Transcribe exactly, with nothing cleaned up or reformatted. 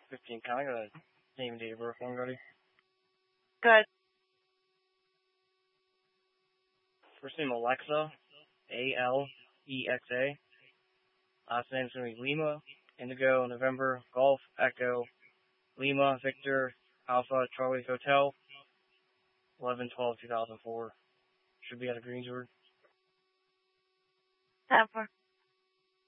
fifteen. Can I get a name and date of birth when ready? Good. First name Alexa, A L E X A. Last name is going to be Lima, Indigo, November, Golf, Echo, Lima, Victor, Alpha, Charlie, Hotel, eleven twelve two thousand four. Should be out of Greensburg. Ten four.